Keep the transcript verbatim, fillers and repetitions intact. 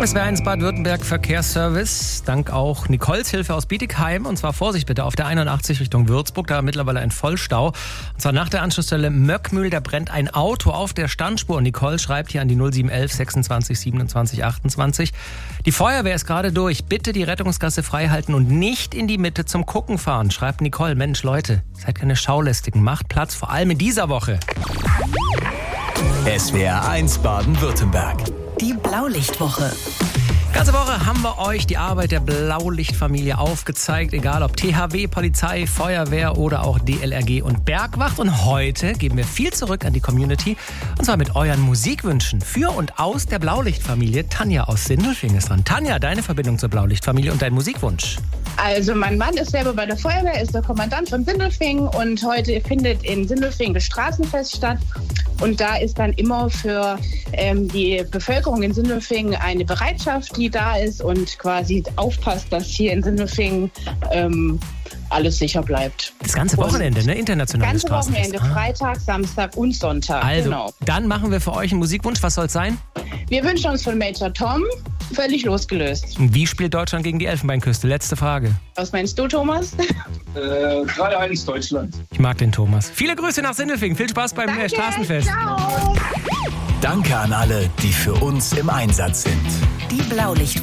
S W R eins Baden-Württemberg Verkehrsservice. Dank auch Nicoles Hilfe aus Bietigheim. Und zwar Vorsicht bitte auf der einundachtzig Richtung Würzburg. Da mittlerweile ein Vollstau. Und zwar nach der Anschlussstelle Möckmühl. Da brennt ein Auto auf der Standspur. Und Nicole schreibt hier an die null sieben eins eins sechsundzwanzig siebenundzwanzig achtundzwanzig. Die Feuerwehr ist gerade durch. Bitte die Rettungsgasse frei halten und nicht in die Mitte zum Gucken fahren. Schreibt Nicole. Mensch Leute, seid keine Schaulästigen. Macht Platz, vor allem in dieser Woche. S W R eins Baden-Württemberg. Die Blaulichtwoche. Ganze Woche haben wir euch die Arbeit der Blaulichtfamilie aufgezeigt, egal ob T H W, Polizei, Feuerwehr oder auch D L R G und Bergwacht. Und heute geben wir viel zurück an die Community, und zwar mit euren Musikwünschen für und aus der Blaulichtfamilie. Tanja aus Sindelfingen ist dran. Tanja, deine Verbindung zur Blaulichtfamilie und dein Musikwunsch? Also mein Mann ist selber bei der Feuerwehr, ist der Kommandant von Sindelfingen, und heute findet in Sindelfingen das Straßenfest statt. Und da ist dann immer für ähm, die Bevölkerung in Sindelfingen eine Bereitschaft, die da ist und quasi aufpasst, dass hier in Sindelfingen ähm, alles sicher bleibt. Das ganze Wochenende, und ne? Internationales ganze Straßenfest. Wochenende, Ah. Freitag, Samstag und Sonntag. Also, Genau. dann machen wir für euch einen Musikwunsch. Was soll es sein? Wir wünschen uns von Major Tom völlig losgelöst. Wie spielt Deutschland gegen die Elfenbeinküste? Letzte Frage. Was meinst du, Thomas? Äh, drei eins Deutschland. Ich mag den Thomas. Viele Grüße nach Sindelfingen. Viel Spaß beim äh, Straßenfest. Ciao. Danke an alle, die für uns im Einsatz sind. Die Blaulichtwoche.